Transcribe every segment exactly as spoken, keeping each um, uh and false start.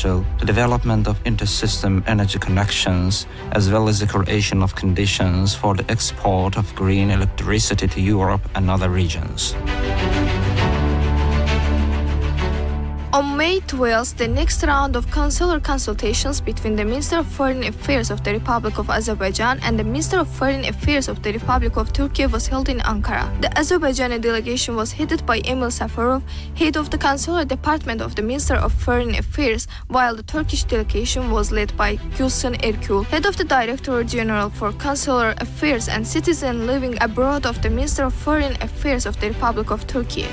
essential the development of inter-system energy connections, as well as the creation of conditions for the export of green electricity to Europe and other regions. On May twelfth, the next round of consular consultations between the Minister of Foreign Affairs of the Republic of Azerbaijan and the Minister of Foreign Affairs of the Republic of Turkey was held in Ankara. The Azerbaijani delegation was headed by Emil Safarov, head of the Consular Department of the Minister of Foreign Affairs, while the Turkish delegation was led by Gülsen Erkül, head of the Directorate General for Consular Affairs and Citizen Living Abroad of the Minister of Foreign Affairs of the Republic of Turkey.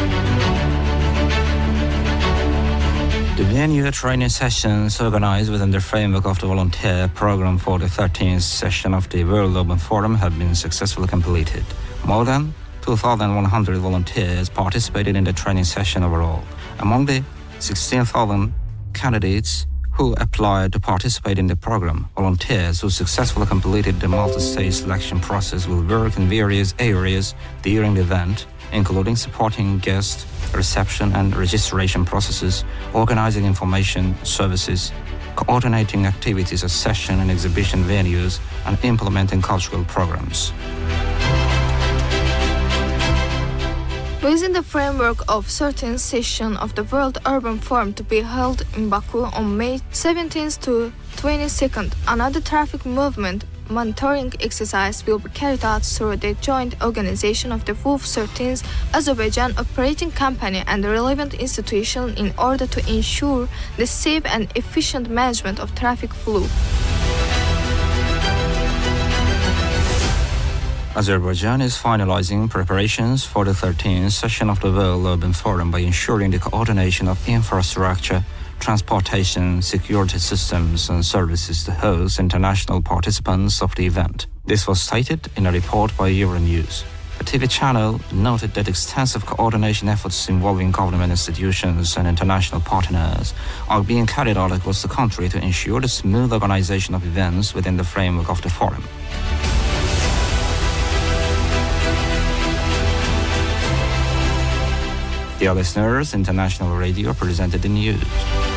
The venue training sessions organized within the framework of the volunteer program for the thirteenth session of the World Urban Forum have been successfully completed. More than two thousand one hundred volunteers participated in the training session overall. Among the sixteen thousand candidates who applied to participate in the program, volunteers who successfully completed the multi-stage selection process will work in various areas during the event, including supporting guest reception and registration processes, organizing information services, coordinating activities at session and exhibition venues, and implementing cultural programs. Within the framework of thirteenth session of the World Urban Forum to be held in Baku on May seventeenth to twenty-second, another traffic movement monitoring exercise will be carried out through the joint organization of the W U F thirteenth Azerbaijan Operating Company and the relevant institution in order to ensure the safe and efficient management of traffic flow. Azerbaijan is finalizing preparations for the thirteenth session of the World Urban Forum by ensuring the coordination of infrastructure, transportation, security systems and services to host international participants of the event. This was cited in a report by Euronews. A T V channel noted that extensive coordination efforts involving government institutions and international partners are being carried out across the country to ensure the smooth organization of events within the framework of the forum. Dear listeners, International Radio presented the news.